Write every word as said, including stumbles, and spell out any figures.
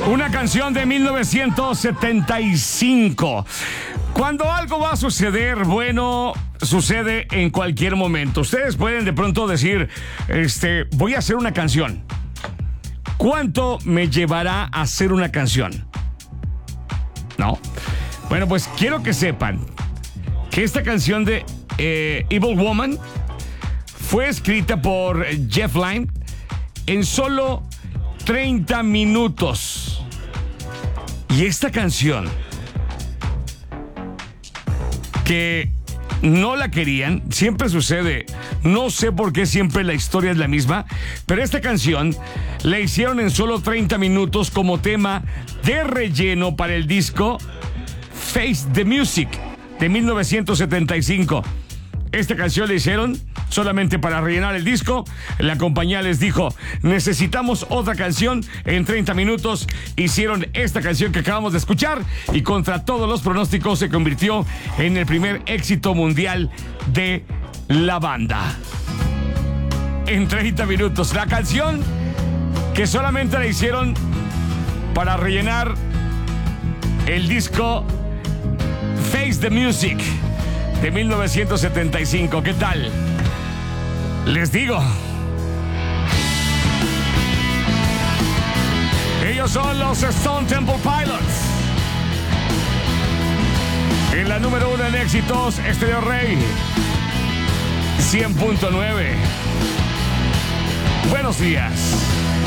Una canción de mil novecientos setenta y cinco. Cuando algo va a suceder, bueno, sucede en cualquier momento. Ustedes pueden de pronto decir, este, voy a hacer una canción. ¿Cuánto me llevará a hacer una canción? ¿No? Bueno, pues quiero que sepan que esta canción de eh, Evil Woman fue escrita por Jeff Lynne en solo treinta minutos. Y esta canción, que no la querían, siempre sucede, no sé por qué siempre la historia es la misma, pero esta canción la hicieron en solo treinta minutos como tema de relleno para el disco Face the Music de mil novecientos setenta y cinco. Esta canción la hicieron solamente para rellenar el disco. La compañía les dijo, necesitamos otra canción en treinta minutos. Hicieron esta canción que acabamos de escuchar y contra todos los pronósticos se convirtió en el primer éxito mundial de la banda. En treinta minutos. La canción que solamente la hicieron para rellenar el disco Face the Music de mil novecientos setenta y cinco. ¿Qué tal? Les digo. Ellos son los Stone Temple Pilots. En la número uno en éxitos, Estéreo Rey cien punto nueve. Buenos días.